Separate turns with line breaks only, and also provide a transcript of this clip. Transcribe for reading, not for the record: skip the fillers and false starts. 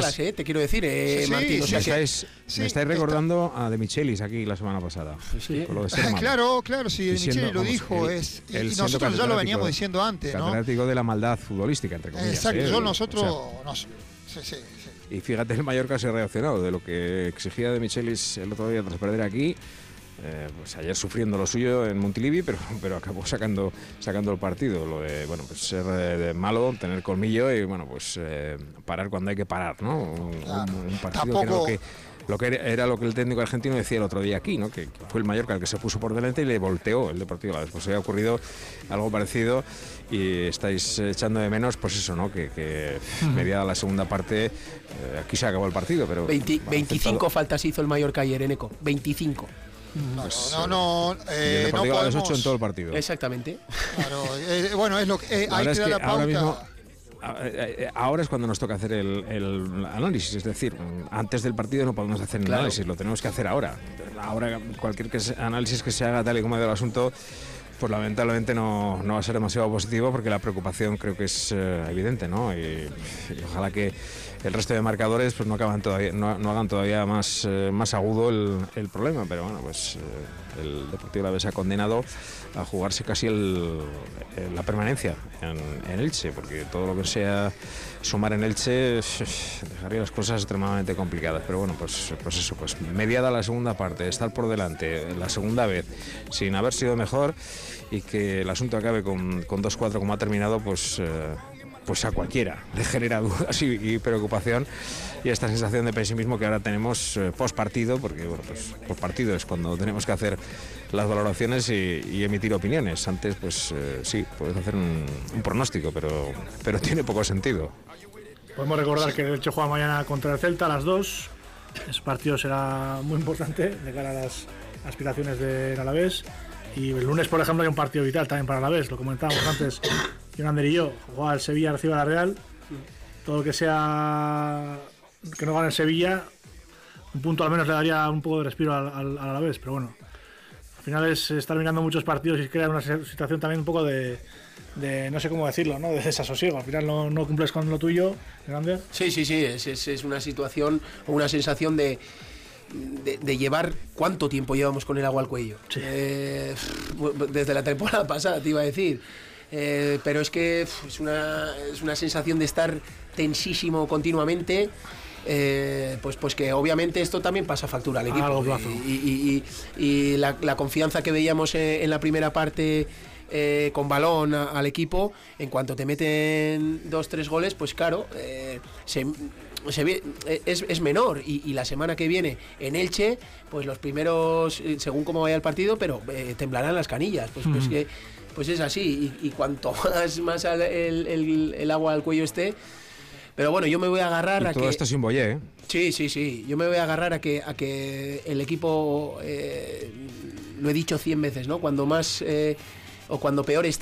reglas, te quiero decir, Martín. O sea
me estáis recordando a De Michelis aquí la semana pasada. Con lo de ser malo.
Claro, sí, De Michelis lo dijo. Y nosotros ya lo veníamos diciendo antes, ¿no?
Catedrático de la maldad futbolística, entre comillas.
Exacto, Sí.
Y fíjate, el Mallorca se ha reaccionado de lo que exigía De Michelis el otro día tras perder aquí. Pues ayer sufriendo lo suyo en Montilivi, pero acabó sacando el partido. Lo de, bueno, pues ser malo, tener colmillo y, bueno, pues parar cuando hay que parar, ¿no? Un partido
Tampoco...
que era lo que el técnico argentino decía el otro día aquí, ¿no? Que fue el Mallorca el que se puso por delante y le volteó el Deportivo Alavés. Pues había ocurrido algo parecido y estáis echando de menos, pues eso, ¿no? Que mediada la segunda parte, aquí se acabó el partido, pero...
25 faltas hizo el Mallorca ayer, Eneco. 25.
No
Deportivo Alavés 8 en todo el partido.
Exactamente.
Claro, bueno, es lo que hay que dar la pauta.
Ahora mismo, ahora es cuando nos toca hacer el análisis, es decir, antes del partido no podemos hacer el análisis, lo tenemos que hacer ahora. Ahora cualquier análisis que se haga tal y como ha ido el asunto, pues lamentablemente no va a ser demasiado positivo, porque la preocupación creo que es evidente, ¿no? Y ojalá que el resto de marcadores pues no hagan todavía más agudo el problema, pero bueno, pues el Deportivo Alavés ha condenado a jugarse casi la permanencia en Elche, porque todo lo que sea sumar en Elche dejaría las cosas extremadamente complicadas. Pero bueno, pues eso, pues mediada la segunda parte, estar por delante la segunda vez sin haber sido mejor y que el asunto acabe con 2-4 como ha terminado, pues a cualquiera le genera dudas y preocupación, y esta sensación de pesimismo que ahora tenemos post partido, porque bueno, pues post partido es cuando tenemos que hacer las valoraciones y emitir opiniones. Antes pues sí, puedes hacer un pronóstico, pero tiene poco sentido.
Podemos recordar que el Elche juega mañana contra el Celta a las 2. Ese partido será muy importante de cara a las aspiraciones del Alavés. Y el lunes, por ejemplo, hay un partido vital también para el Alavés, lo comentábamos antes, Jonander y yo. Juega el Sevilla, recibe a la Real. Todo lo que sea que no gane el Sevilla, un punto al menos le daría un poco de respiro al Alavés, pero bueno, al final es estar mirando muchos partidos y crea una situación también un poco de no sé cómo decirlo, ¿no? De desasosiego. Al final no cumples con lo tuyo, Jonander.
Sí, es una situación o una sensación de llevar, ¿cuánto tiempo llevamos con el agua al cuello?
Sí.
Desde la temporada pasada te iba a decir, pero es que es una sensación de estar tensísimo continuamente, pues que obviamente esto también pasa factura al equipo.
A largo plazo.
Y la confianza que veíamos en la primera parte con balón al equipo, en cuanto te meten 2-3 goles, pues claro, es menor, y la semana que viene en Elche, pues los primeros, según cómo vaya el partido, pero temblarán las canillas, pues es así, y cuanto más el agua al cuello esté. Pero bueno, yo me voy a agarrar a que...
Todo esto sin Boyé, ¿eh?
Sí, yo me voy a agarrar a que el equipo, lo he dicho 100 veces, ¿no? Cuando más o cuando peor